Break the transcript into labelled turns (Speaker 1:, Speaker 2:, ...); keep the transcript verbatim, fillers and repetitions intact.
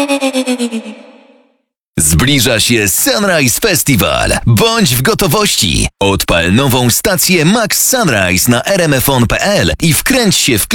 Speaker 1: Zbliża się Sunrise Festival. Bądź w gotowości. Odpal nową stację Max Sunrise na r m f on kropka p l i wkręć się w